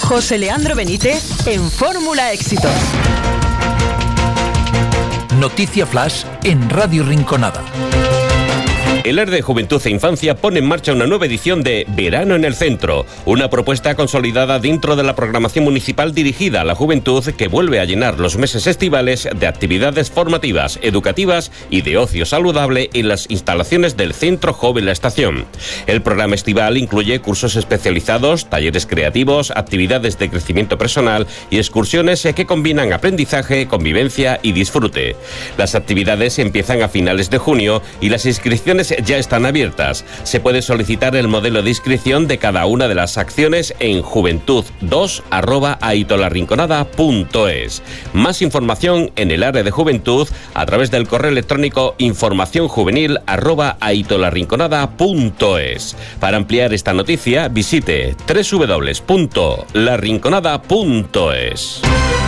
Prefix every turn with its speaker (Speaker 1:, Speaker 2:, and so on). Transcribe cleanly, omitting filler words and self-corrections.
Speaker 1: José Leandro Benítez en Fórmula Éxitos.
Speaker 2: Noticia Flash en Radio Rinconada.
Speaker 3: El área de Juventud e Infancia pone en marcha una nueva edición de Verano en el Centro, una propuesta consolidada dentro de la programación municipal dirigida a la juventud que vuelve a llenar los meses estivales de actividades formativas, educativas y de ocio saludable en las instalaciones del Centro Joven La Estación. El programa estival incluye cursos especializados, talleres creativos, actividades de crecimiento personal y excursiones que combinan aprendizaje, convivencia y disfrute. Las actividades empiezan a finales de junio y las inscripciones ya están abiertas. Se puede solicitar el modelo de inscripción de cada una de las acciones en juventud2@aitolarrinconada.es. Más información en el área de juventud a través del correo electrónico informacionjuvenil@aitolarrinconada.es. Para ampliar esta noticia, visite www.larrinconada.es.